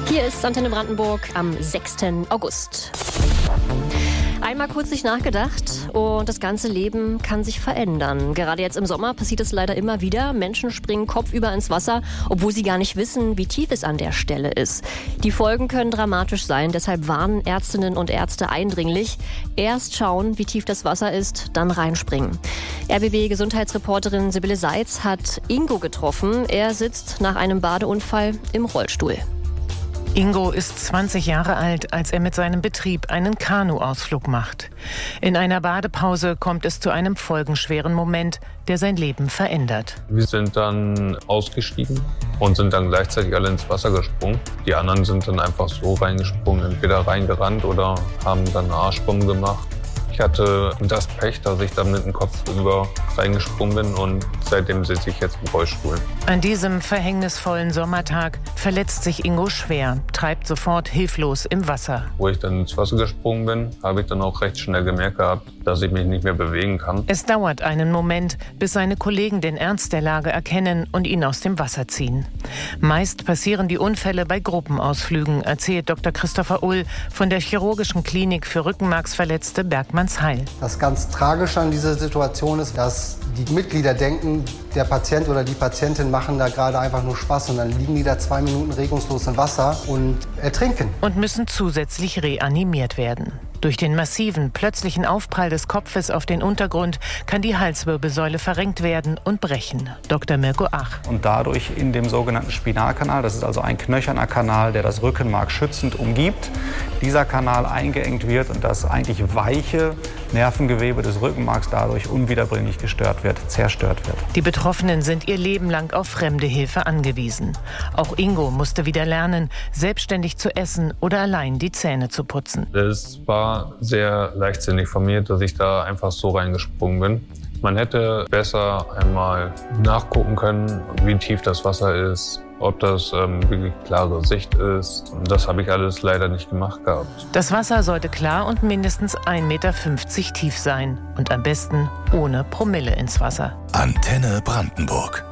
Hier ist Antenne Brandenburg am 6. August. Einmal kurz nicht nachgedacht und das ganze Leben kann sich verändern. Gerade jetzt im Sommer passiert es leider immer wieder. Menschen springen kopfüber ins Wasser, obwohl sie gar nicht wissen, wie tief es an der Stelle ist. Die Folgen können dramatisch sein, deshalb warnen Ärztinnen und Ärzte eindringlich. Erst schauen, wie tief das Wasser ist, dann reinspringen. RBB-Gesundheitsreporterin Sibylle Seitz hat Ingo getroffen. Er sitzt nach einem Badeunfall im Rollstuhl. Ingo ist 20 Jahre alt, als er mit seinem Betrieb einen Kanuausflug macht. In einer Badepause kommt es zu einem folgenschweren Moment, der sein Leben verändert. Wir sind dann ausgestiegen und sind dann gleichzeitig alle ins Wasser gesprungen. Die anderen sind dann einfach so reingesprungen, entweder reingerannt oder haben dann einen Arschsprung gemacht. Ich hatte das Pech, dass ich dann mit dem Kopf über reingesprungen bin und seitdem sitze ich jetzt im Rollstuhl. An diesem verhängnisvollen Sommertag verletzt sich Ingo schwer, treibt sofort hilflos im Wasser. Wo ich dann ins Wasser gesprungen bin, habe ich dann auch recht schnell gemerkt gehabt, dass ich mich nicht mehr bewegen kann. Es dauert einen Moment, bis seine Kollegen den Ernst der Lage erkennen und ihn aus dem Wasser ziehen. Meist passieren die Unfälle bei Gruppenausflügen, erzählt Dr. Christopher Ull von der Chirurgischen Klinik für Rückenmarksverletzte Bergmannsheil. Das ganz Tragische an dieser Situation ist, dass die Mitglieder denken, der Patient oder die Patientin machen da gerade einfach nur Spaß und dann liegen die da 2 Minuten regungslos im Wasser und ertrinken. Und müssen zusätzlich reanimiert werden. Durch den massiven, plötzlichen Aufprall des Kopfes auf den Untergrund kann die Halswirbelsäule verrenkt werden und brechen. Dr. Mirko Ach. Und dadurch in dem sogenannten Spinalkanal, das ist also ein knöcherner Kanal, der das Rückenmark schützend umgibt, dieser Kanal eingeengt wird und das eigentlich weiche Nervengewebe des Rückenmarks dadurch unwiederbringlich gestört wird, zerstört wird. Die Betroffenen sind ihr Leben lang auf fremde Hilfe angewiesen. Auch Ingo musste wieder lernen, selbstständig zu essen oder allein die Zähne zu putzen. Es war sehr leichtsinnig von mir, dass ich da einfach so reingesprungen bin. Man hätte besser einmal nachgucken können, wie tief das Wasser ist, ob das wirklich klare Sicht ist. Und das habe ich alles leider nicht gemacht gehabt. Das Wasser sollte klar und mindestens 1,50 Meter tief sein. Und am besten ohne Promille ins Wasser. Antenne Brandenburg.